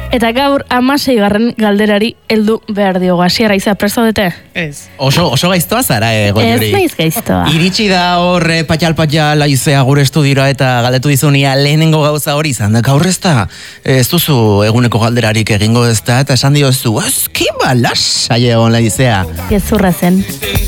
Eta gaur 16. galderari heldu behar diogu. Hasiera Aiza, presto dute? Ez. Oso gaiztoa zara, Goñuri. Ez naiz gaiztoa. Iritsi da hor patxal Aizea gure estudioa eta galdetu dizunia lehenengo gauza hori izan da. Gaur ez duzu eguneko galderarik egingo ez da, eta esan diozu, eski balasai egon Aizea. Gezurra zen.